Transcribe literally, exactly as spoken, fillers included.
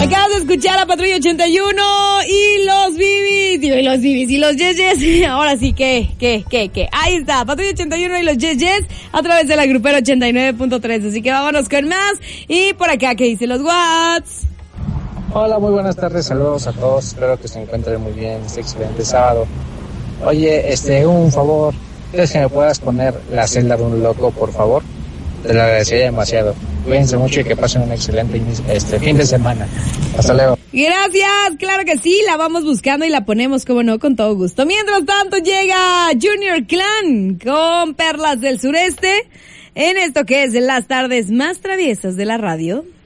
Acabas de escuchar a Patrulla ochenta y uno y los Bibis, y los Bibis y los Yeyes. Ahora sí, ¿qué? ¿Qué? ¿Qué? ¿Qué? Ahí está, Patrulla ochenta y uno y los Yeyes a través de la Grupera ochenta y nueve punto tres. Así que vámonos con más. Y por acá, ¿qué dice los Whats? Hola, muy buenas tardes, saludos a todos. Espero que se encuentren muy bien este excelente sábado. Oye, este, un favor. ¿Crees que me puedas poner La celda de un loco, por favor? Te lo agradecería demasiado. Cuídense mucho y que pasen un excelente este fin de semana. Hasta luego. Gracias, claro que sí, la vamos buscando y la ponemos, como no, con todo gusto. Mientras tanto llega Junior Clan con Perlas del Sureste en esto que es Las Tardes Más Traviesas de la Radio.